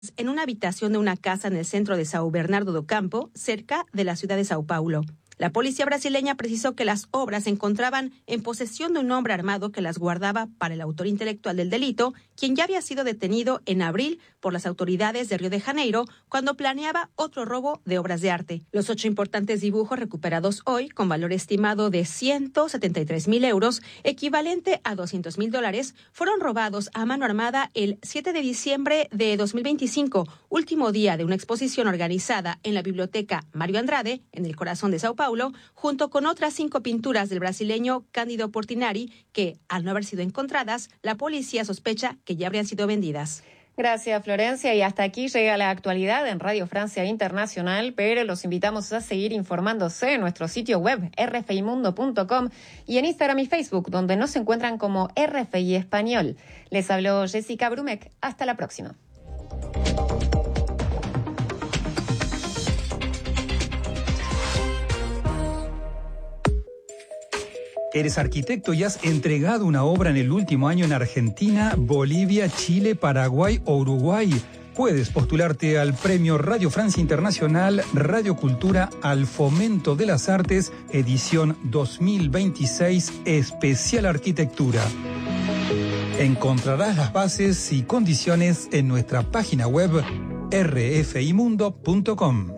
en una habitación de una casa en el centro de São Bernardo do Campo, cerca de la ciudad de Sao Paulo. La policía brasileña precisó que las obras se encontraban en posesión de un hombre armado que las guardaba para el autor intelectual del delito, quien ya había sido detenido en abril por las autoridades de Río de Janeiro cuando planeaba otro robo de obras de arte. Los 8 importantes dibujos recuperados hoy, con valor estimado de 173.000 euros, equivalente a $200.000, fueron robados a mano armada el 7 de diciembre de 2025, último día de una exposición organizada en la Biblioteca Mario Andrade, en el corazón de Sao Paulo, junto con otras 5 pinturas del brasileño Cândido Portinari, que, al no haber sido encontradas, la policía sospecha que ya habrían sido vendidas. Gracias, Florencia. Y hasta aquí llega la actualidad en Radio Francia Internacional, pero los invitamos a seguir informándose en nuestro sitio web rfimundo.com y en Instagram y Facebook, donde nos encuentran como RFI Español. Les habló Jessica Brumek. Hasta la próxima. Eres arquitecto y has entregado una obra en el último año en Argentina, Bolivia, Chile, Paraguay o Uruguay. Puedes postularte al Premio Radio Francia Internacional Radio Cultura al Fomento de las Artes, edición 2026, especial arquitectura. Encontrarás las bases y condiciones en nuestra página web rfimundo.com.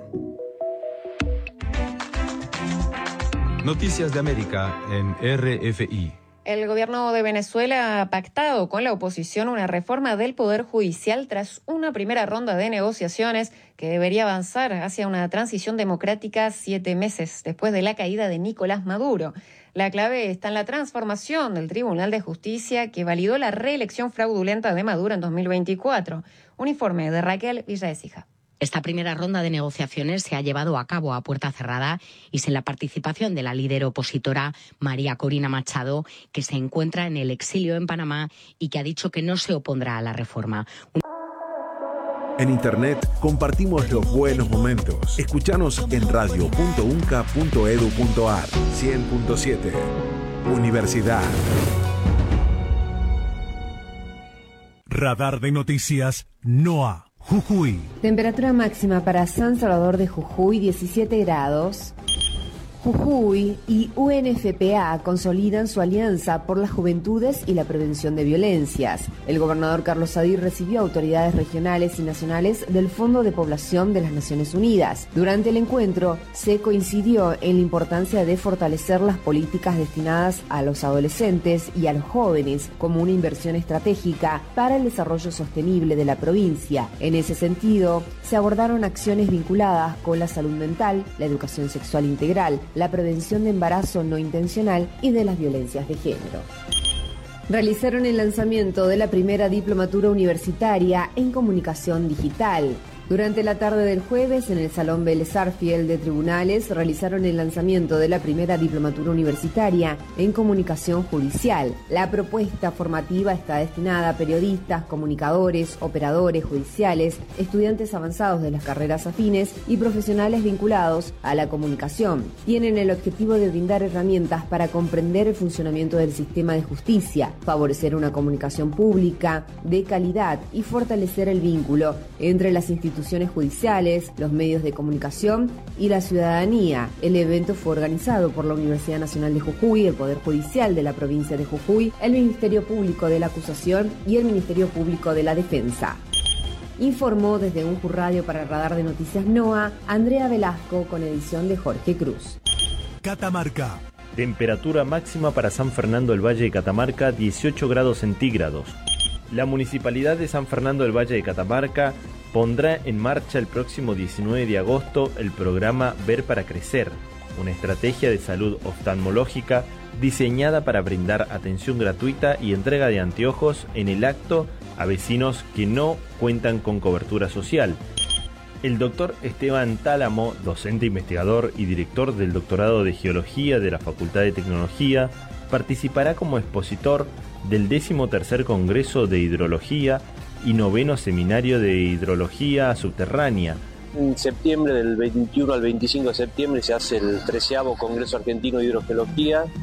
Noticias de América en RFI. El gobierno de Venezuela ha pactado con la oposición una reforma del Poder Judicial tras una primera ronda de negociaciones que debería avanzar hacia una transición democrática 7 meses después de la caída de Nicolás Maduro. La clave está en la transformación del Tribunal de Justicia que validó la reelección fraudulenta de Maduro en 2024. Un informe de Raquel Villaécija. Esta primera ronda de negociaciones se ha llevado a cabo a puerta cerrada y sin la participación de la líder opositora María Corina Machado, que se encuentra en el exilio en Panamá y que ha dicho que no se opondrá a la reforma. En Internet compartimos los buenos momentos. Escúchanos en radio.unca.edu.ar 100.7. Universidad. Radar de noticias NOA. Jujuy. Temperatura máxima para San Salvador de Jujuy, 17 grados. Jujuy y UNFPA consolidan su alianza por las juventudes y la prevención de violencias. El gobernador Carlos Sadir recibió autoridades regionales y nacionales del Fondo de Población de las Naciones Unidas. Durante el encuentro se coincidió en la importancia de fortalecer las políticas destinadas a los adolescentes y a los jóvenes como una inversión estratégica para el desarrollo sostenible de la provincia. En ese sentido, se abordaron acciones vinculadas con la salud mental, la educación sexual integral, la prevención de embarazo no intencional y de las violencias de género. Realizaron el lanzamiento de la primera diplomatura universitaria en comunicación digital. Durante la tarde del jueves, en el Salón Vélez Sarsfield de Tribunales, realizaron el lanzamiento de la primera diplomatura universitaria en comunicación judicial. La propuesta formativa está destinada a periodistas, comunicadores, operadores judiciales, estudiantes avanzados de las carreras afines y profesionales vinculados a la comunicación. Tienen el objetivo de brindar herramientas para comprender el funcionamiento del sistema de justicia, favorecer una comunicación pública de calidad y fortalecer el vínculo entre las instituciones judiciales, los medios de comunicación y la ciudadanía. El evento fue organizado por la Universidad Nacional de Jujuy, el Poder Judicial de la provincia de Jujuy, el Ministerio Público de la Acusación y el Ministerio Público de la Defensa. Informó desde UNJU Radio para el Radar de Noticias NOA, Andrea Velasco, con edición de Jorge Cruz. Catamarca. Temperatura máxima para San Fernando del Valle de Catamarca, 18 grados centígrados. La Municipalidad de San Fernando del Valle de Catamarca pondrá en marcha el próximo 19 de agosto el programa Ver para Crecer, una estrategia de salud oftalmológica diseñada para brindar atención gratuita y entrega de anteojos en el acto a vecinos que no cuentan con cobertura social. El doctor Esteban Tálamo, docente investigador y director del doctorado de Geología de la Facultad de Tecnología, participará como expositor del 13º Congreso de Hidrología y 9º Seminario de Hidrología Subterránea. En septiembre, del 21 al 25 de septiembre, se hace el 13º Congreso Argentino de Hidrogeología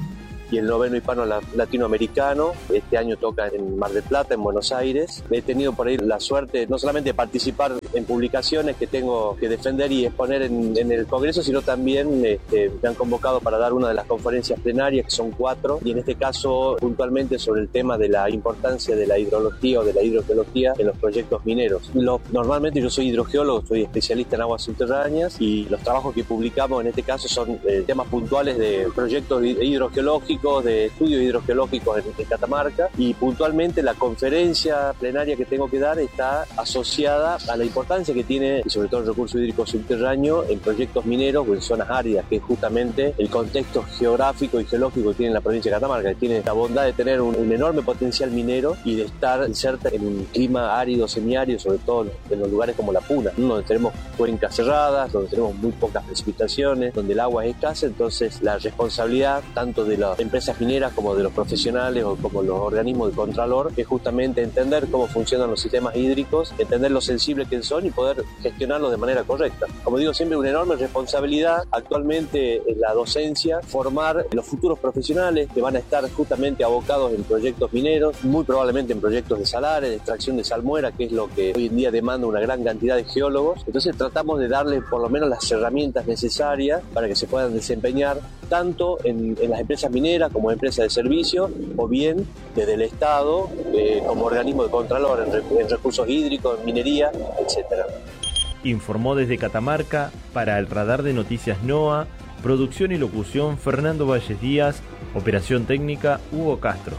y el 9º hispano latinoamericano. Este año toca en Mar del Plata, en Buenos Aires. He tenido por ahí la suerte no solamente de participar en publicaciones que tengo que defender y exponer en el Congreso, sino también me han convocado para dar una de las conferencias plenarias, que son 4, y en este caso puntualmente sobre el tema de la importancia de la hidrología o de la hidrogeología en los proyectos mineros. Normalmente yo soy hidrogeólogo, soy especialista en aguas subterráneas, y los trabajos que publicamos en este caso son temas puntuales de proyectos hidrogeológicos, de estudios hidrogeológicos en Catamarca, y puntualmente la conferencia plenaria que tengo que dar está asociada a la importancia que tiene, y sobre todo el recurso hídrico subterráneo, en proyectos mineros o en zonas áridas, que es justamente el contexto geográfico y geológico que tiene la provincia de Catamarca, que tiene la bondad de tener un enorme potencial minero y de estar inserta en un clima árido, semiárido, sobre todo en los lugares como La Puna, donde tenemos cuencas cerradas, donde tenemos muy pocas precipitaciones, donde el agua es escasa. Entonces la responsabilidad tanto de las empresas mineras como de los profesionales o como los organismos de contralor es justamente entender cómo funcionan los sistemas hídricos, entender lo sensibles que son y poder gestionarlos de manera correcta. Como digo siempre, una enorme responsabilidad actualmente en la docencia, formar los futuros profesionales que van a estar justamente abocados en proyectos mineros, muy probablemente en proyectos de salares, de extracción de salmuera, que es lo que hoy en día demanda una gran cantidad de geólogos. Entonces tratamos de darles por lo menos las herramientas necesarias para que se puedan desempeñar tanto en las empresas mineras como empresas de servicio, o bien desde el Estado como organismo de contralor en recursos hídricos, en minería, etc. Informó desde Catamarca para el Radar de Noticias NOA, producción y locución Fernando Valles Díaz, operación técnica Hugo Castro.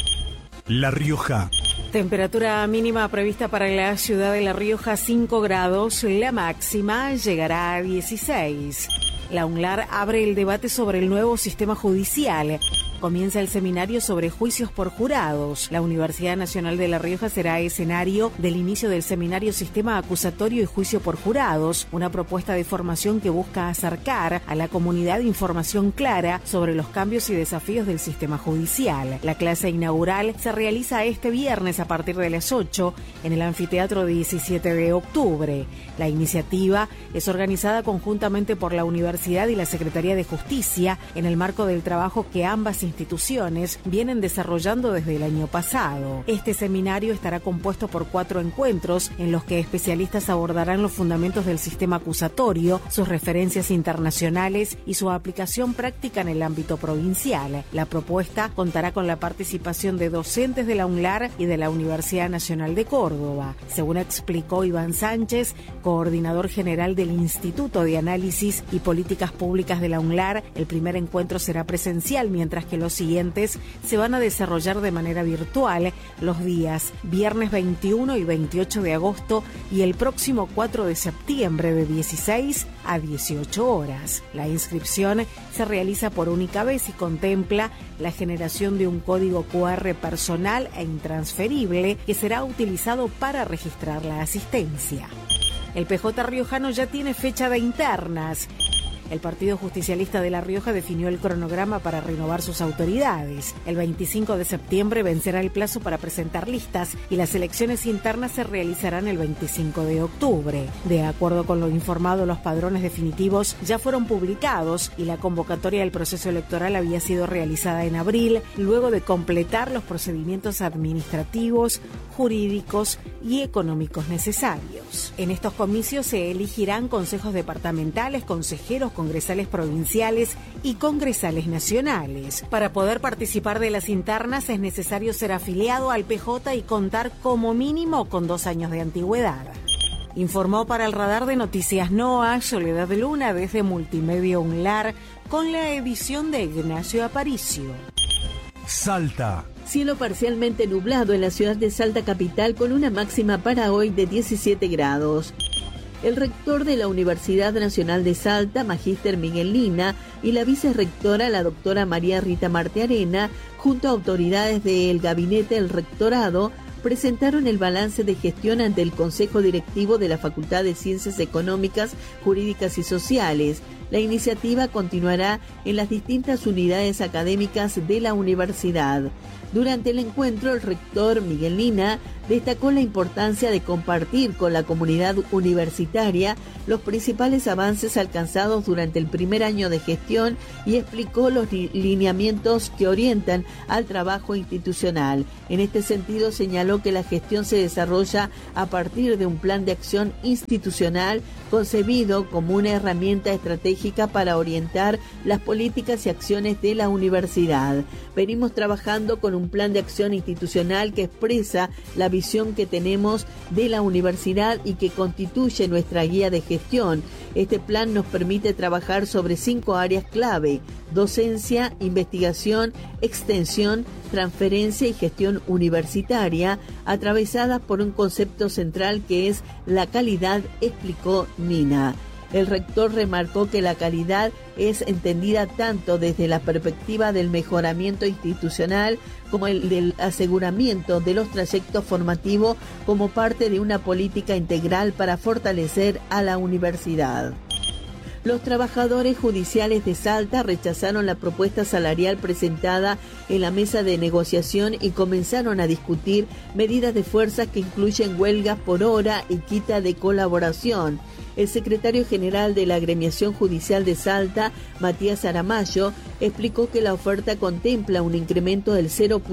La Rioja. Temperatura mínima prevista para la ciudad de La Rioja 5 grados, la máxima llegará a 16. La UNLAR abre el debate sobre el nuevo sistema judicial. Comienza el seminario sobre juicios por jurados. La Universidad Nacional de La Rioja será escenario del inicio del seminario Sistema Acusatorio y Juicio por Jurados, una propuesta de formación que busca acercar a la comunidad información clara sobre los cambios y desafíos del sistema judicial. La clase inaugural se realiza este viernes a partir de las 8 en el Anfiteatro 17 de octubre. La iniciativa es organizada conjuntamente por la Universidad y la Secretaría de Justicia en el marco del trabajo que ambas instituciones vienen desarrollando desde el año pasado. Este seminario estará compuesto por 4 encuentros en los que especialistas abordarán los fundamentos del sistema acusatorio, sus referencias internacionales y su aplicación práctica en el ámbito provincial. La propuesta contará con la participación de docentes de la UNLAR y de la Universidad Nacional de Córdoba. Según explicó Iván Sánchez, coordinador general del Instituto de Análisis y Políticas Públicas de la UNLAR, el primer encuentro será presencial, mientras que los siguientes se van a desarrollar de manera virtual los días viernes 21 y 28 de agosto y el próximo 4 de septiembre de 16 a 18 horas. La inscripción se realiza por única vez y contempla la generación de un código QR personal e intransferible que será utilizado para registrar la asistencia. El PJ riojano ya tiene fecha de internas. El Partido Justicialista de La Rioja definió el cronograma para renovar sus autoridades. El 25 de septiembre vencerá el plazo para presentar listas y las elecciones internas se realizarán el 25 de octubre. De acuerdo con lo informado, los padrones definitivos ya fueron publicados y la convocatoria del proceso electoral había sido realizada en abril, luego de completar los procedimientos administrativos, jurídicos y económicos necesarios. En estos comicios se elegirán consejos departamentales, consejeros, congresales provinciales y congresales nacionales. Para poder participar de las internas es necesario ser afiliado al PJ y contar como mínimo con 2 años de antigüedad. Informó para el Radar de Noticias NOA Soledad Luna desde Multimedia UNLAR con la edición de Ignacio Aparicio. Salta. Cielo parcialmente nublado en la ciudad de Salta capital con una máxima para hoy de 17 grados. El rector de la Universidad Nacional de Salta, Magíster Miguel Lina, y la vicerrectora, la doctora María Rita Marte Arena, junto a autoridades del gabinete del rectorado, presentaron el balance de gestión ante el Consejo Directivo de la Facultad de Ciencias Económicas, Jurídicas y Sociales, La iniciativa continuará en las distintas unidades académicas de la universidad. Durante el encuentro, el rector Miguel Lina destacó la importancia de compartir con la comunidad universitaria los principales avances alcanzados durante el primer año de gestión y explicó los lineamientos que orientan al trabajo institucional. En este sentido, señaló que la gestión se desarrolla a partir de un plan de acción institucional concebido como una herramienta estratégica para orientar las políticas y acciones de la universidad. Venimos trabajando con un plan de acción institucional que expresa la visión que tenemos de la universidad y que constituye nuestra guía de gestión. Este plan nos permite trabajar sobre 5 áreas clave: docencia, investigación, extensión, transferencia y gestión universitaria, atravesadas por un concepto central que es la calidad, explicó Nina. El rector remarcó que la calidad es entendida tanto desde la perspectiva del mejoramiento institucional como el del aseguramiento de los trayectos formativos como parte de una política integral para fortalecer a la universidad. Los trabajadores judiciales de Salta rechazaron la propuesta salarial presentada en la mesa de negociación y comenzaron a discutir medidas de fuerza que incluyen huelgas por hora y quita de colaboración. El secretario general de la Agremiación Judicial de Salta, Matías Aramayo, explicó que la oferta contempla un incremento del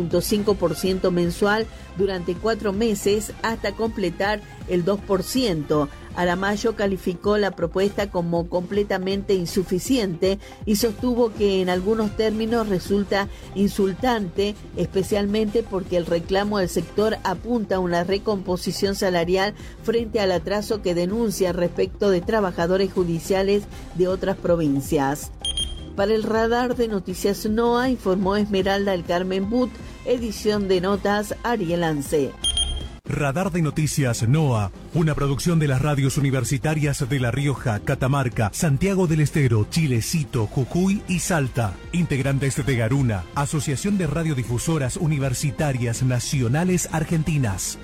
0.5% mensual durante 4 meses hasta completar el 2%. Aramayo calificó la propuesta como completamente insuficiente y sostuvo que en algunos términos resulta insultante, especialmente porque el reclamo del sector apunta a una recomposición salarial frente al atraso que denuncia respecto de trabajadores judiciales de otras provincias. Para el radar de Noticias NOA informó Esmeralda del Carmen But, edición de notas Ariel Ance. Radar de Noticias NOA, una producción de las radios universitarias de La Rioja, Catamarca, Santiago del Estero, Chilecito, Jujuy y Salta. Integrantes de Garuna, Asociación de Radiodifusoras Universitarias Nacionales Argentinas.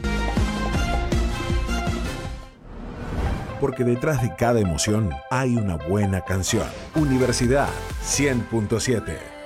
Porque detrás de cada emoción hay una buena canción. Universidad 100.7.